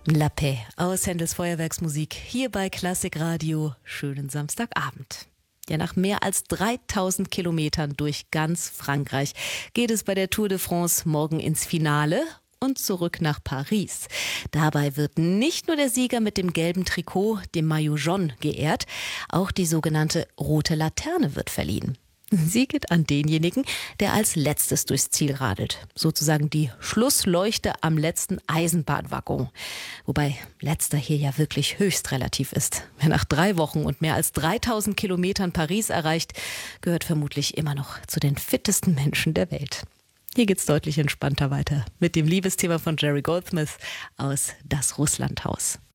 La Paix aus Händels Feuerwerksmusik hier bei Klassik Radio. Schönen Samstagabend. Ja, nach mehr als 3000 Kilometern durch ganz Frankreich geht es bei der Tour de France morgen ins Finale und zurück nach Paris. Dabei wird nicht nur der Sieger mit dem gelben Trikot, dem Maillot jaune, geehrt, auch die sogenannte rote Laterne wird verliehen. Sie geht an denjenigen, der als letztes durchs Ziel radelt. Sozusagen die Schlussleuchte am letzten Eisenbahnwaggon. Wobei letzter hier ja wirklich höchst relativ ist. Wer nach 3 Wochen und mehr als 3000 Kilometern Paris erreicht, gehört vermutlich immer noch zu den fittesten Menschen der Welt. Hier geht's deutlich entspannter weiter mit dem Liebesthema von Jerry Goldsmith aus Das Russlandhaus.